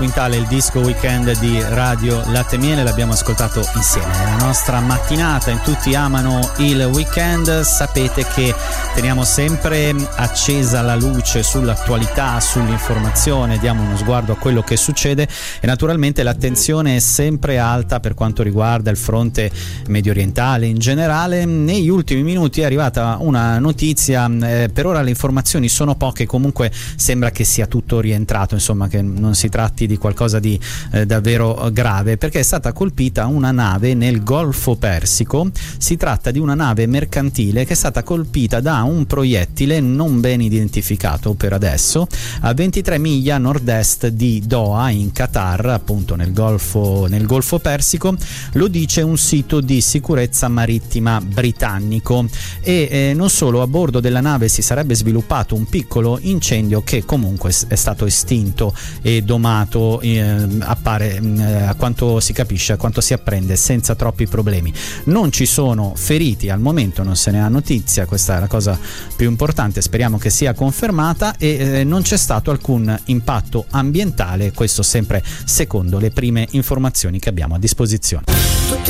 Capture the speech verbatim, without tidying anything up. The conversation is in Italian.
Quintale, il disco weekend di Radio Latte Miele, l'abbiamo ascoltato insieme nella nostra mattinata. In tutti amano il weekend, sapete che teniamo sempre accesa la luce sull'attualità, sull'informazione, diamo uno sguardo a quello che succede e naturalmente l'attenzione è sempre alta per quanto riguarda il fronte medio orientale in generale. Negli ultimi minuti è arrivata una notizia, eh, per ora le informazioni sono poche, comunque sembra che sia tutto rientrato, insomma che non si tratti di qualcosa di eh, davvero grave, perché è stata colpita una nave nel Golfo Persico. Si tratta di una nave mercantile che è stata colpita da un proiettile non ben identificato per adesso a ventitré miglia a nord-est di Doha in Qatar, appunto nel Golfo, nel Golfo Persico. Lo dice un sito di sicurezza marittima britannico. E eh, non solo, a bordo della nave si sarebbe sviluppato un piccolo incendio che comunque è stato estinto e domato, eh, appare eh, a quanto si capisce, a quanto si apprende, senza troppi problemi. Non ci sono feriti al momento, non se ne ha notizia, questa è la cosa più importante, speriamo che sia confermata, e eh, non c'è stato alcun impatto ambientale, questo sempre secondo le prime informazioni che abbiamo a disposizione. Tutti